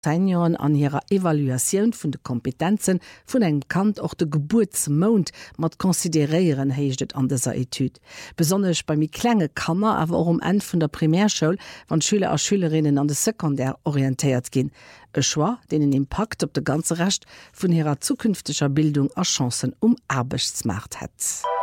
Senioren an ihrer Evaluation vun de Kompetenzen vun eng Kant och de Geburtsmond mat konsideieren heichtet an dieser Etude. Besonders bei mi klenge Kammer awer auch End vun der Primärschule, wann Schüler a Schülerinnen an de Sekundär orientiert gin. E Choix, den den Impact op de ganze Recht vun ihrer zukünftiger Bildung a Chancen Arbeitsmarkt hat.